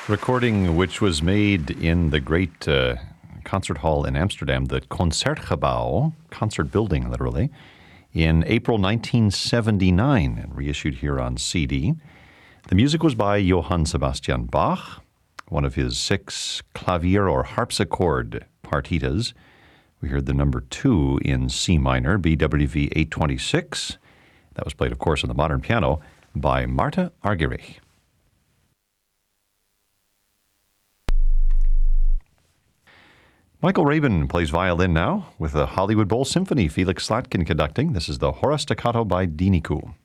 Recording which was made in the great concert hall in Amsterdam, the Concertgebouw, concert building literally, in April 1979 and reissued here on CD. The music was by Johann Sebastian Bach, one of his 6 clavier or harpsichord partitas. We heard the number 2 in C minor, BWV 826. That was played, of course, on the modern piano by Marta Argerich. Michael Rabin plays violin now with the Hollywood Bowl Symphony, Felix Slatkin conducting. This is the Hora Staccato by Diniku.